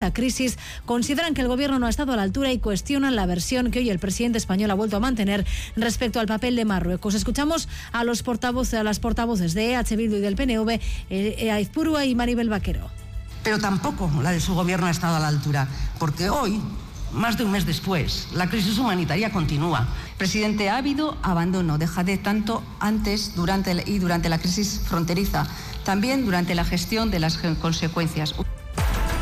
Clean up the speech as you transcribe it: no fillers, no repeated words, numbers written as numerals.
esta crisis consideran que el gobierno no ha estado a la altura y cuestionan la versión que hoy el presidente español ha vuelto a mantener respecto al papel de Marruecos. Escuchamos a las portavoces de EH Bildu y del PNV, Aizpurua y Maribel Vaquero. Pero tampoco la de su gobierno ha estado a la altura, porque hoy, más de un mes después, la crisis humanitaria continúa. Presidente, ha habido abandono, dejadez tanto antes, durante la crisis fronteriza, también durante la gestión de las consecuencias.